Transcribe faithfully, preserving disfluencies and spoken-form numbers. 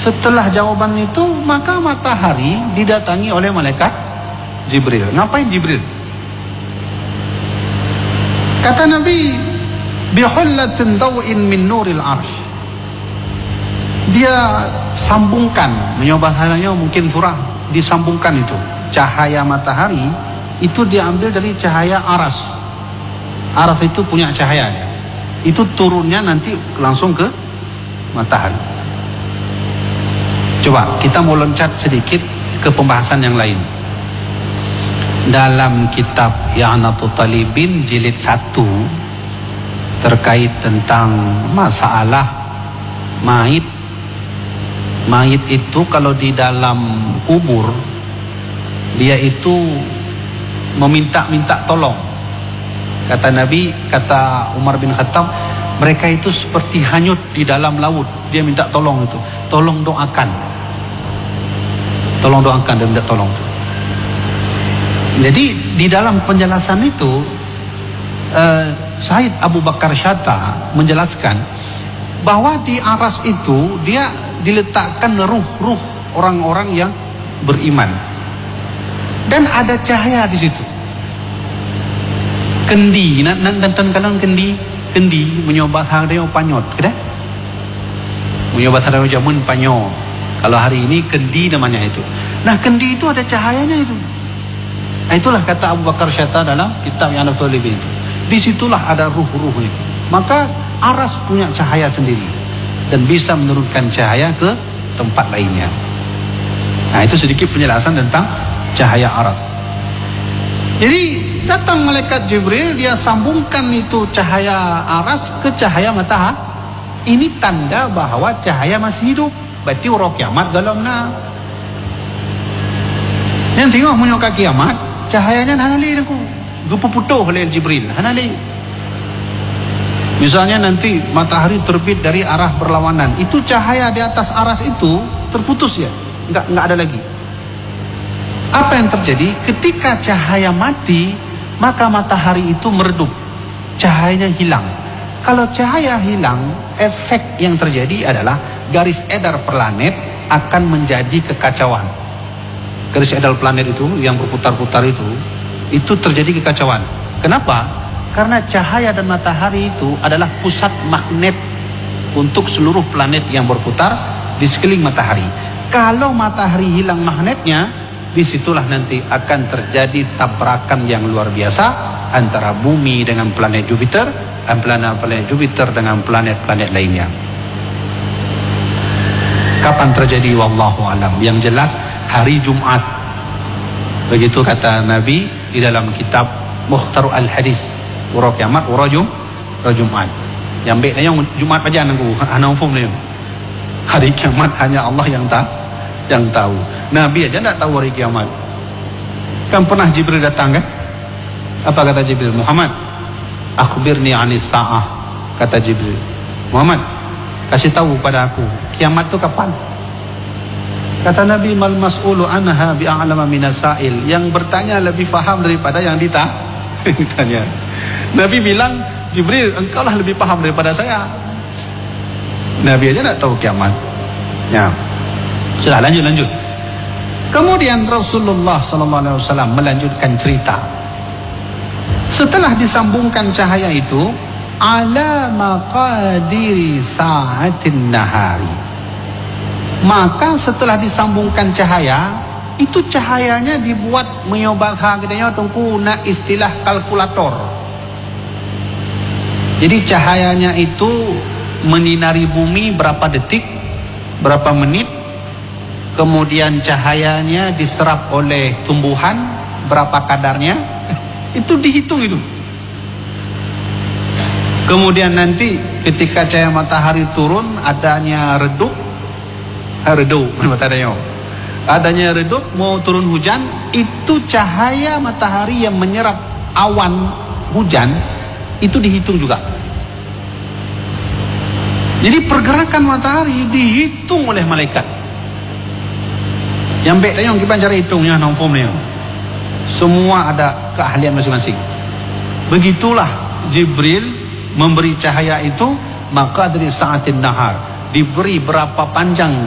Setelah jawaban itu, maka matahari didatangi oleh malaikat Jibril. Ngapain Jibril? Kata Nabi, bihullatin daw'in min nuril arsh. Dia sambungkan, menyobahannya mungkin surah, disambungkan itu. Cahaya matahari itu diambil dari cahaya aras. Aras itu punya cahaya. Itu turunnya nanti langsung ke matahari. Coba kita mau loncat sedikit ke pembahasan yang lain. Dalam kitab I'anatul Talibin jilid satu terkait tentang masalah mayit. Mayit itu kalau di dalam kubur dia itu meminta-minta tolong. Kata Nabi, kata Umar bin Khattab, mereka itu seperti hanyut di dalam laut. Dia minta tolong itu, tolong doakan. Tolong doakan, dia minta tolong. Jadi di dalam penjelasan itu uh, Said Abu Bakar Shatta menjelaskan bahwa di aras itu dia diletakkan ruh-ruh orang-orang yang beriman dan ada cahaya di situ. Kendi, dan dan kadang kendi, kendi menyobat hari panyot, kada? Menyobat hari jamun panyo. Kalau hari ini kendi namanya itu. Nah kendi itu ada cahayanya itu. Nah, itulah kata Abu Bakar Shatta dalam kitab I'anatul Talibin itu. Disitulah ada ruh-ruh itu. Maka aras punya cahaya sendiri dan bisa menurunkan cahaya ke tempat lainnya. Nah itu sedikit penjelasan tentang cahaya aras. Jadi datang malaikat Jibril, dia sambungkan itu cahaya aras ke cahaya matahari. Ini tanda bahwa cahaya masih hidup. Berarti orang kiamat dalam na. Yang tengok menyokak kiamat, cahayanya hanali aku. Gepuputuh oleh Jibril, hanali. Misalnya nanti matahari terbit dari arah berlawanan, itu cahaya di atas aras itu terputus ya, enggak enggak ada lagi. Apa yang terjadi? Ketika cahaya mati, maka matahari itu meredup, cahayanya hilang. Kalau cahaya hilang, efek yang terjadi adalah garis edar planet akan menjadi kekacauan. Garis edar planet itu yang berputar-putar itu, itu terjadi kekacauan. Kenapa? Karena cahaya dan matahari itu adalah pusat magnet untuk seluruh planet yang berputar di sekeliling matahari. Kalau matahari hilang magnetnya, disitulah nanti akan terjadi tabrakan yang luar biasa antara bumi dengan planet Jupiter, dan planet-planet Jupiter dengan planet-planet lainnya. Kapan terjadi? Wallahu alam. Yang jelas hari Jumat. Begitu kata Nabi di dalam kitab Mukhtar al-Hadis. Ura kiamat, ura jum, ura Jumat. Yang baiknya yang Jumat aja nanggu, ana umum ni. Hari kiamat hanya Allah yang tahu, yang tahu. Nabi aja tidak tahu hari kiamat. Kan pernah Jibril datang kan? Apa kata Jibril? Muhammad, akhbirni anis sa'ah. Kata Jibril, Muhammad, kasih tahu pada aku kiamat itu kapan? Kata Nabi, mal mas'ulu anha bi'a'lama minas sa'il. Yang bertanya lebih faham daripada yang ditanya. Nabi bilang, Jibril, engkau lah lebih paham daripada saya. Nabi aja tak tahu kiamat. Ya. Sudah, lanjut lanjut. Kemudian Rasulullah sallallahu alaihi wasallam melanjutkan cerita. Setelah disambungkan cahaya itu, ala maqadiri sa'atin nahari. Maka setelah disambungkan cahaya, itu cahayanya dibuat menyobat harganya tungku na istilah kalkulator. Jadi cahayanya itu menyinari bumi berapa detik, berapa menit, kemudian cahayanya diserap oleh tumbuhan berapa kadarnya, itu dihitung itu. Kemudian nanti ketika cahaya matahari turun, adanya redup, redup matahari, adanya redup mau turun hujan, itu cahaya matahari yang menyerap awan hujan itu dihitung juga. Jadi pergerakan matahari dihitung oleh malaikat. Yang baik yang kita cara hitungnya nomfum ni. Semua ada keahlian masing-masing. Begitulah Jibril memberi cahaya itu, maka dari sa'atin nahar, diberi berapa panjang